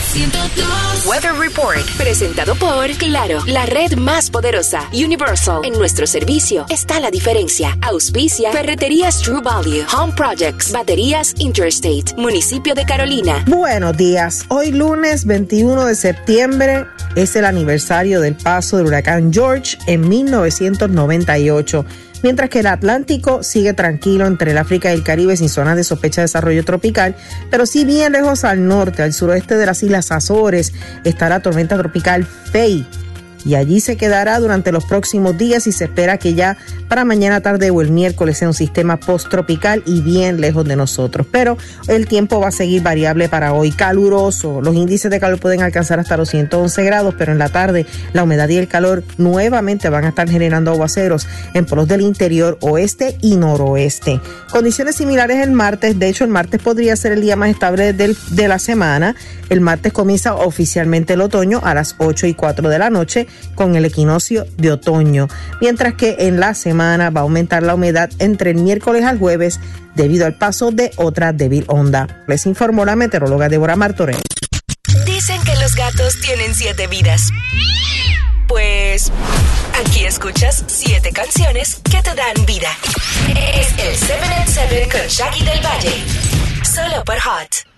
102. Weather Report, presentado por Claro, la red más poderosa. Universal, en nuestro servicio está la diferencia. Auspicia Ferreterías True Value, Home Projects, Baterías Interstate, Municipio de Carolina. Buenos días. Hoy lunes 21 de septiembre es el aniversario del paso del huracán George en 1998. Mientras que el Atlántico sigue tranquilo entre el África y el Caribe sin zonas de sospecha de desarrollo tropical, pero sí bien lejos al norte, al suroeste de las Islas Azores, está la tormenta tropical Faye. Y allí se quedará durante los próximos días y se espera que ya para mañana tarde o el miércoles sea un sistema posttropical y bien lejos de nosotros. Pero el tiempo va a seguir variable para hoy, caluroso. Los índices de calor pueden alcanzar hasta los 111 grados, pero en la tarde la humedad y el calor nuevamente van a estar generando aguaceros en polos del interior oeste y noroeste. Condiciones similares el martes. De hecho, el martes podría ser el día más estable de la semana. El martes comienza oficialmente el otoño a las 8:04 de la noche con el equinoccio de otoño, mientras que en la semana va a aumentar la humedad entre el miércoles al jueves debido al paso de otra débil onda. Les informó la meteoróloga Débora Martorell. Dicen que los gatos tienen 7 vidas. Pues aquí escuchas 7 canciones que te dan vida. Es el 7 at 7 con Shaggy del Valle. Solo por Hot.